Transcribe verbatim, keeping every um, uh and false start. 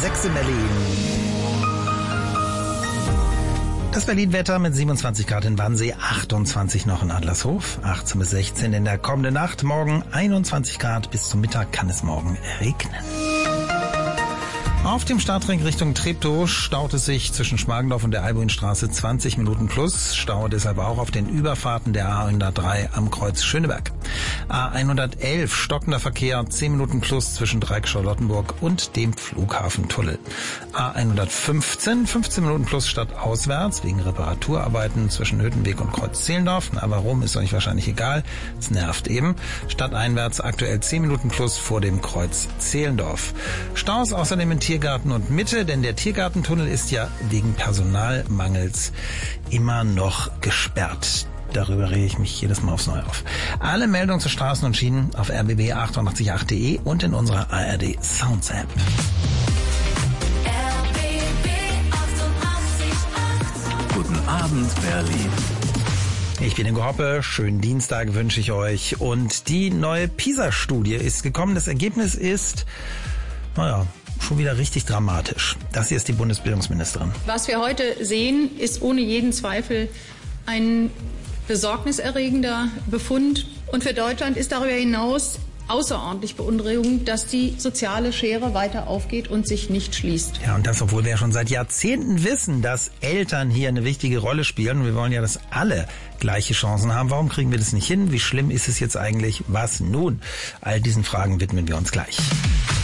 sechs in Berlin. Das Berlin-Wetter mit siebenundzwanzig Grad in Wannsee, achtundzwanzig noch in Adlershof, achtzehn bis sechzehn in der kommenden Nacht. Morgen einundzwanzig Grad, bis zum Mittag kann es morgen regnen. Auf dem Startring Richtung Treptow staut es sich zwischen Schmargendorf und der Albuinstraße zwanzig Minuten plus. Stau deshalb auch auf den Überfahrten der A hundertdrei am Kreuz Schöneberg. A hundertelf stockender Verkehr, zehn Minuten plus zwischen Dreieck-Charlottenburg und dem Flughafentunnel. A hundertfünfzehn, fünfzehn Minuten plus stadtauswärts wegen Reparaturarbeiten zwischen Hüttenweg und Kreuz Zehlendorf. Na, warum, ist euch wahrscheinlich egal. Es nervt eben. Stadteinwärts aktuell zehn Minuten plus vor dem Kreuz Zehlendorf. Staus außerdem in Tiergarten und Mitte, denn der Tiergartentunnel ist ja wegen Personalmangels immer noch gesperrt. Darüber rege ich mich jedes Mal aufs Neue auf. Alle Meldungen zu Straßen und Schienen auf r b b achtundachtzig punkt acht punkt de und in unserer A R D Sounds App. Guten Abend, Berlin. Ich bin Ingo Hoppe, schönen Dienstag wünsche ich euch. Und die neue PISA-Studie ist gekommen. Das Ergebnis ist, naja, schon wieder richtig dramatisch. Das hier ist die Bundesbildungsministerin. Was wir heute sehen, ist ohne jeden Zweifel ein besorgniserregender Befund. Und für Deutschland ist darüber hinaus außerordentlich beunruhigend, dass die soziale Schere weiter aufgeht und sich nicht schließt. Ja, und das, obwohl wir ja schon seit Jahrzehnten wissen, dass Eltern hier eine wichtige Rolle spielen. Und wir wollen ja, dass alle gleiche Chancen haben. Warum kriegen wir das nicht hin? Wie schlimm ist es jetzt eigentlich? Was nun? All diesen Fragen widmen wir uns gleich.